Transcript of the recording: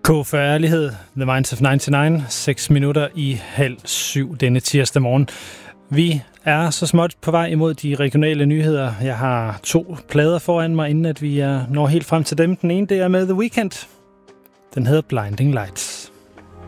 K for ærlighed, The Minds of 99, 6 minutter i 6:30 denne tirsdag morgen. Vi er så småt på vej imod de regionale nyheder. Jeg har 2 plader foran mig, inden at vi når helt frem til dem. Den ene, det er med The Weeknd. Den hedder Blinding Lights.